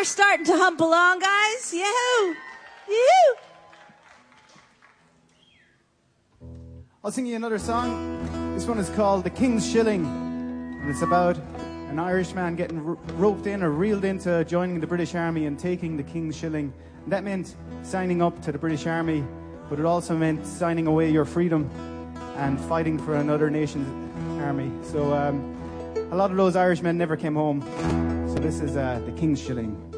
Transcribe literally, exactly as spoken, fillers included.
we're starting to hump along, guys. Yahoo! Yahoo! I'll sing you another song. This one is called The King's Shilling, and it's about an Irishman getting ro- roped in or reeled into joining the British Army and taking the King's Shilling. And that meant signing up to the British Army, but it also meant signing away your freedom and fighting for another nation's army. So um, a lot of those Irishmen never came home. So this is uh, The King's Shilling.